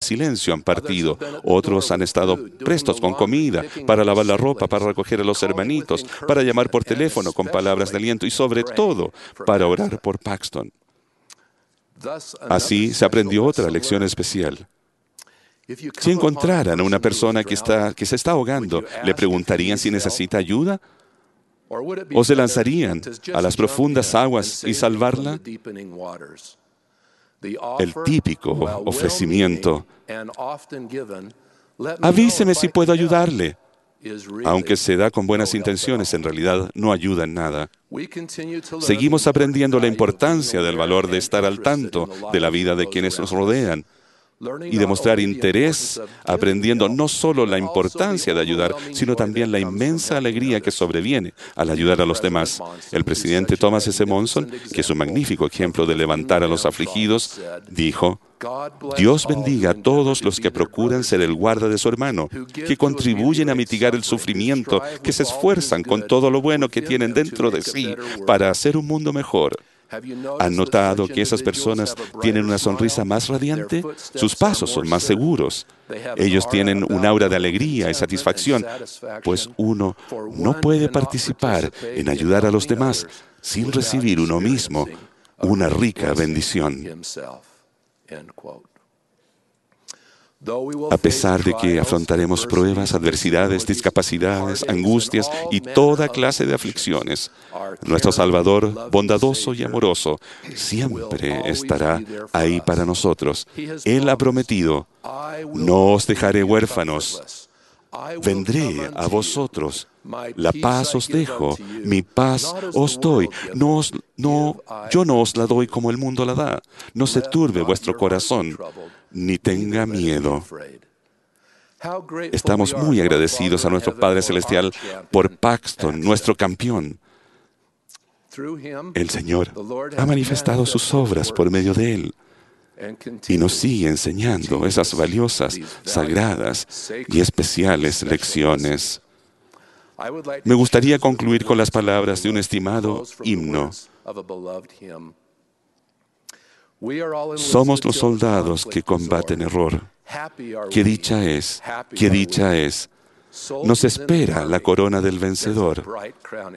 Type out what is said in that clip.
silencio han partido. Otros han estado prestos con comida, para lavar la ropa, para recoger a los hermanitos, para llamar por teléfono con palabras de aliento y sobre todo para orar por Paxton. Así se aprendió otra lección especial. Si encontraran a una persona que se está ahogando, ¿le preguntarían si necesita ayuda? ¿O se lanzarían a las profundas aguas y salvarla? El típico ofrecimiento: avíseme si puedo ayudarle. Aunque se da con buenas intenciones, en realidad no ayuda en nada. Seguimos aprendiendo la importancia del valor de estar al tanto de la vida de quienes nos rodean y demostrar interés, aprendiendo no solo la importancia de ayudar, sino también la inmensa alegría que sobreviene al ayudar a los demás. El presidente Thomas S. Monson, que es un magnífico ejemplo de levantar a los afligidos, dijo: Dios bendiga a todos los que procuran ser el guarda de su hermano, que contribuyen a mitigar el sufrimiento, que se esfuerzan con todo lo bueno que tienen dentro de sí para hacer un mundo mejor. ¿Han notado que esas personas tienen una sonrisa más radiante? Sus pasos son más seguros. Ellos tienen un aura de alegría y satisfacción, pues uno no puede participar en ayudar a los demás sin recibir uno mismo una rica bendición. A pesar de que afrontaremos pruebas, adversidades, discapacidades, angustias y toda clase de aflicciones, nuestro Salvador, bondadoso y amoroso, siempre estará ahí para nosotros. Él ha prometido: no os dejaré huérfanos, vendré a vosotros. La paz os dejo, mi paz os doy. Yo no os la doy como el mundo la da. No se turbe vuestro corazón, ni tenga miedo. Estamos muy agradecidos a nuestro Padre Celestial por Paxton, nuestro campeón. El Señor ha manifestado sus obras por medio de él y nos sigue enseñando esas valiosas, sagradas y especiales lecciones. Me gustaría concluir con las palabras de un estimado himno. Somos los soldados que combaten error. ¡Qué dicha es! ¡Qué dicha es! Nos espera la corona del vencedor.